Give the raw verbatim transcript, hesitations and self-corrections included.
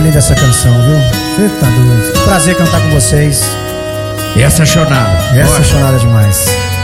linda essa canção, viu? Você tá doido. Prazer cantar com vocês. E essa chonada? Essa chonada demais.